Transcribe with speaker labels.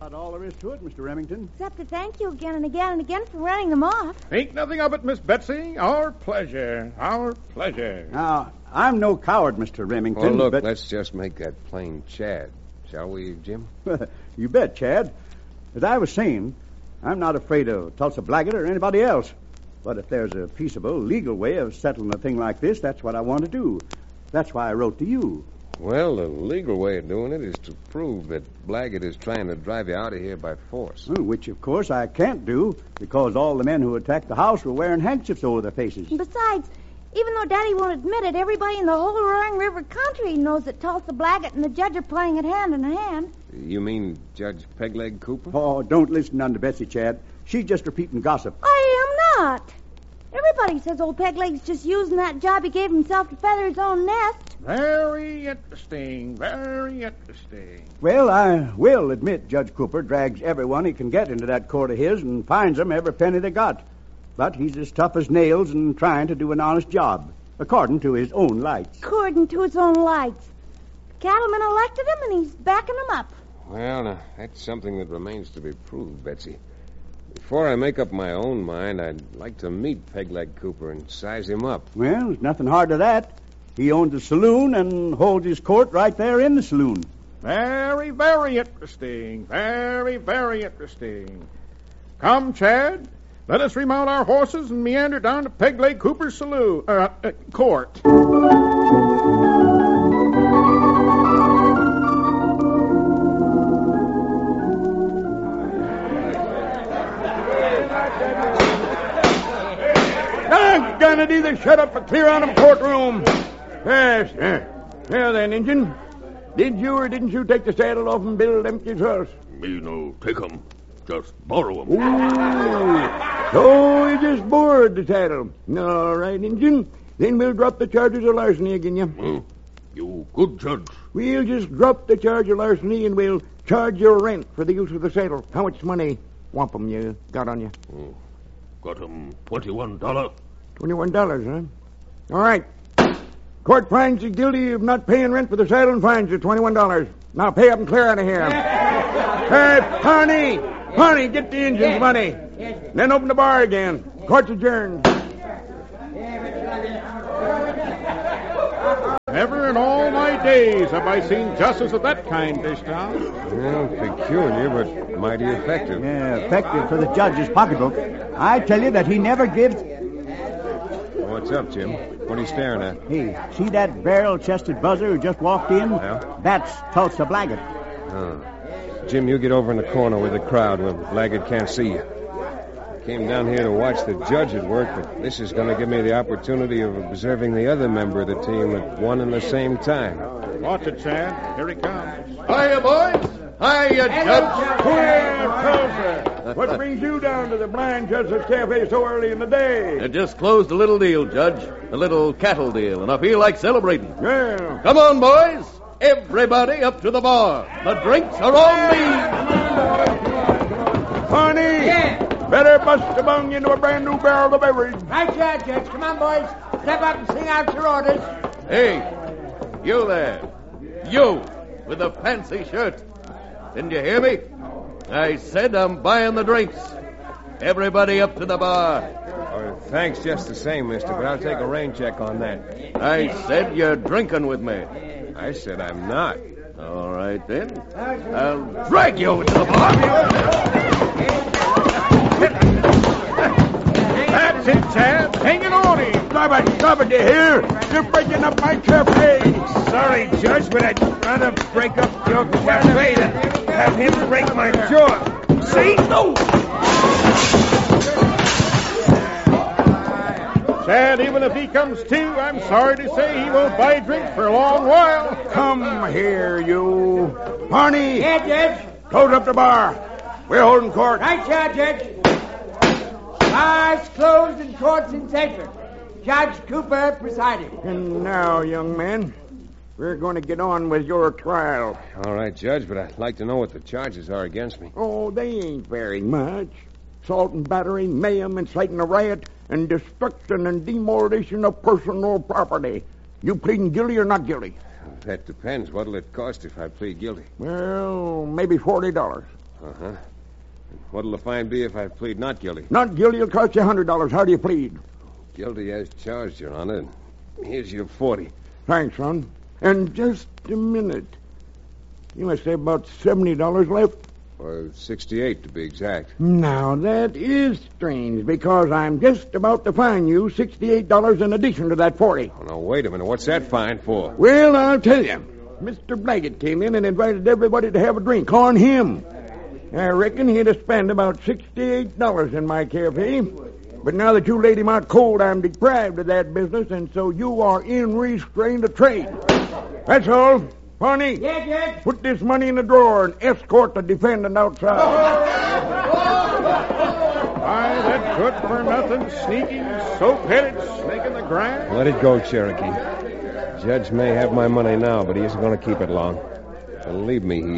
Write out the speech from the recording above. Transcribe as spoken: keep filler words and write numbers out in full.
Speaker 1: That's all there is to it, Mister Remington.
Speaker 2: Except to thank you again and again and again for running them off.
Speaker 3: Think nothing of it, Miss Betsy. Our pleasure. Our pleasure.
Speaker 1: Now, I'm no coward, Mister Remington.
Speaker 4: Oh, look,
Speaker 1: but...
Speaker 4: let's just make that plain Chad. Shall we, Jim?
Speaker 1: You bet, Chad. As I was saying, I'm not afraid of Tulsa Blaggett or anybody else. But if there's a peaceable, legal way of settling a thing like this, that's what I want to do. That's why I wrote to you.
Speaker 4: Well, the legal way of doing it is to prove that Blaggett is trying to drive you out of here by force.
Speaker 1: Which, of course, I can't do, because all the men who attacked the house were wearing handkerchiefs over their faces.
Speaker 2: Besides, even though Daddy won't admit it, everybody in the whole Roaring River country knows that Tulsa Blaggett and the judge are playing at hand in hand.
Speaker 4: You mean Judge Pegleg Cooper?
Speaker 1: Oh, don't listen to Betsy, Chad. She's just repeating gossip.
Speaker 2: I am not. Everybody says old Pegleg's just using that job he gave himself to feather his own nest.
Speaker 3: Very interesting. Very interesting.
Speaker 1: Well, I will admit Judge Cooper drags everyone he can get into that court of his and finds them every penny they got. But he's as tough as nails and trying to do an honest job, according to his own lights.
Speaker 2: According to his own lights. The cattlemen elected him, and he's backing them up.
Speaker 4: Well, now, that's something that remains to be proved, Betsy. Before I make up my own mind, I'd like to meet Pegleg Cooper and size him up.
Speaker 1: Well, there's nothing hard to that. He owns a saloon and holds his court right there in the saloon.
Speaker 3: Very, very interesting. Very, very interesting. Come, Chad. Let us remount our horses and meander down to Pegleg Cooper's saloon, uh, uh, court.
Speaker 5: Gonna do the shut up and clear out of courtroom. Yes, yeah. Now then, Injun, did you or didn't you take the saddle off and build empty horse?
Speaker 6: Me no take 'em, just borrow 'em.
Speaker 5: Ooh. So you just borrowed the saddle. All right, Injun. Then we'll drop the charges of larceny again you.
Speaker 6: Hmm. You good judge.
Speaker 5: We'll just drop the charge of larceny and we'll charge your rent for the use of the saddle. How much money, wampum, you got on you?
Speaker 6: Oh. Got 'em twenty-one dollar.
Speaker 5: Twenty-one dollars, huh? All right. Court finds you guilty of not paying rent for the saddle and fines you twenty-one dollars. Now pay up and clear out of here. Hey, Pawnee! Pawnee, get the engine's yes. money. Yes. Then open the bar again. Court's adjourned.
Speaker 3: Never in all my days have I seen justice of that kind this town.
Speaker 4: Well, peculiar, but mighty effective.
Speaker 1: Yeah, effective for the judge's pocketbook. I tell you that he never gives...
Speaker 4: What's up, Jim? What are you staring at?
Speaker 1: Hey, see that barrel-chested buzzer who just walked in?
Speaker 4: Yeah?
Speaker 1: That's Tulsa Blaggett.
Speaker 4: Oh. Jim, you get over in the corner with the crowd where Blaggett can't see you. Came down here to watch the judge at work, but this is going to give me the opportunity of observing the other member of the team at one and the same time.
Speaker 3: Watch it, Chad. Here he comes.
Speaker 6: Hiya, boys. Hiya, Judge.
Speaker 5: Well, Tulsa, what brings you down to the Blind Justice Cafe so early in the day?
Speaker 7: I just closed a little deal, Judge. A little cattle deal, and I feel like celebrating.
Speaker 5: Well,
Speaker 7: come on, boys. Everybody up to the bar. The drinks are on me.
Speaker 5: Honey. Yeah. Better bust a bung into a brand new barrel of beverage.
Speaker 8: Right, Judge, Judge. Come on, boys. Step up and sing out your orders.
Speaker 7: Hey, you there. You, with the fancy shirt. Didn't you hear me? I said I'm buying the drinks. Everybody up to the bar.
Speaker 4: Oh, thanks just the same, mister, but I'll take a rain check on that.
Speaker 7: I said you're drinking with me.
Speaker 4: I said I'm not.
Speaker 7: All right, then. I'll drag you into the bar.
Speaker 3: That's it, Chad. Hang it on him.
Speaker 5: Stop it. Stop it, you hear? You're breaking up my cafe.
Speaker 9: Sorry, Judge, but I'd rather break up your cafe than have him break my jaw. See? No!
Speaker 3: Chad, even if he comes to, I'm sorry to say he won't buy drinks for a long while.
Speaker 5: Come here, you. Barney.
Speaker 8: Yeah, Judge.
Speaker 5: Close up the bar. We're holding court.
Speaker 8: Right, Judge, Judge. Bars closed and court's in session. Judge Cooper presiding.
Speaker 5: And now, young man, we're going to get on with your trial.
Speaker 4: All right, Judge, but I'd like to know what the charges are against me.
Speaker 5: Oh, they ain't very much. Assault and battery, mayhem, inciting a riot, and destruction and demolition of personal property. You pleading guilty or not guilty?
Speaker 4: That depends. What'll it cost if I plead guilty?
Speaker 5: Well, maybe forty dollars.
Speaker 4: Uh-huh. And what'll the fine be if I plead not guilty?
Speaker 5: Not guilty will cost you one hundred dollars. How do you plead?
Speaker 4: Guilty as charged, Your Honor. Here's your forty.
Speaker 5: Thanks, son. And just a minute. You must have about seventy dollars left.
Speaker 4: Or sixty-eight, to be exact.
Speaker 5: Now, that is strange, because I'm just about to fine you sixty-eight dollars in addition to that forty.
Speaker 4: Oh, now, wait a minute. What's that fine for?
Speaker 5: Well, I'll tell you. Mister Blaggett came in and invited everybody to have a drink on him. I reckon he'd have spent about sixty-eight dollars in my cafe. But now that you laid him out cold, I'm deprived of that business, and so you are in restraint of trade. That's all. Barney,
Speaker 8: Yes, Judge.
Speaker 5: put this money in the drawer and escort the defendant outside.
Speaker 3: Why, that good-for-nothing, sneaky, soap-headed snake in the grass.
Speaker 4: Let it go, Cherokee. Judge may have my money now, but he isn't going to keep it long. Believe me, he